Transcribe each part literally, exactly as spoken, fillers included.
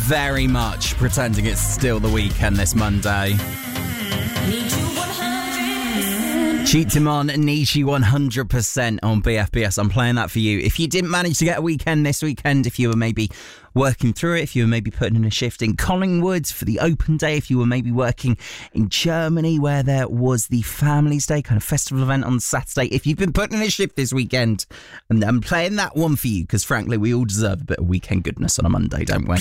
very much pretending it's still the weekend this Monday. Cheat Timon and Nishi one hundred percent on B F B S. I'm playing that for you. If you didn't manage to get a weekend this weekend, if you were maybe working through it, if you were maybe putting in a shift in Collingwood for the open day, if you were maybe working in Germany where there was the Families Day kind of festival event on Saturday, if you've been putting in a shift this weekend, and I'm playing that one for you because frankly we all deserve a bit of weekend goodness on a Monday, don't we?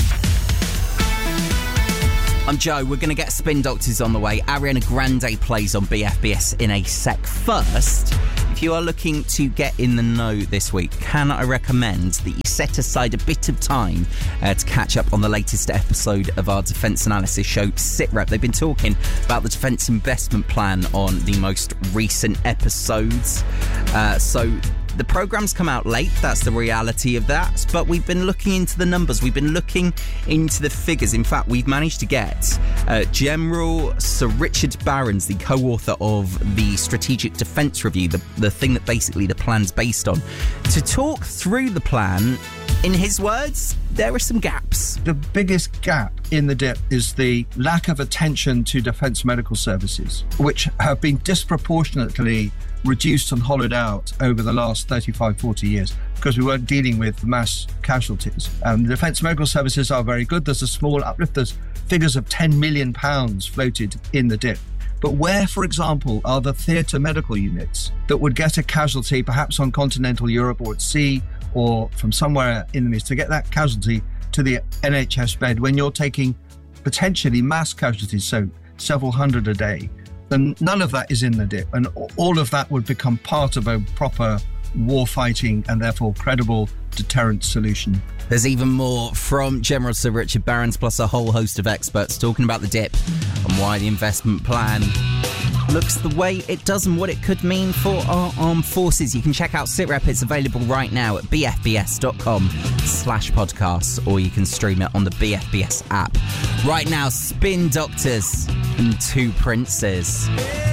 I'm Joe. We're going to get Spin Doctors on the way. Ariana Grande plays on B F B S in a sec. First, if you are looking to get in the know this week, can I recommend that you set aside a bit of time uh, to catch up on the latest episode of our defence analysis show, SitRep. They've been talking about the defence investment plan on the most recent episodes. Uh, so... The programme's come out late, that's the reality of that, but we've been looking into the numbers, we've been looking into the figures. In fact, we've managed to get uh, General Sir Richard Barrons, the co-author of the Strategic Defence Review, the, the thing that basically the plan's based on, to talk through the plan. In his words, there are some gaps. The biggest gap in the dip is the lack of attention to defence medical services, which have been disproportionately reduced and hollowed out over the last thirty-five, forty years because we weren't dealing with mass casualties. Um, the defence medical services are very good. There's a small uplift. There's figures of ten million pounds floated in the dip. But where, for example, are the theatre medical units that would get a casualty perhaps on continental Europe or at sea or from somewhere in the East to get that casualty to the N H S bed when you're taking potentially mass casualties, so several hundred a day? Then none of that is in the dip. And all of that would become part of a proper war fighting and therefore credible deterrent solution. There's even more from General Sir Richard Barrons, plus a whole host of experts talking about the dip and why the investment plan looks the way it does and what it could mean for our armed forces. You can check out SitRep. It's available right now at bfbs.com slash podcasts, or you can stream it on the B F B S app. Right now, Spin Doctors and Two Princes.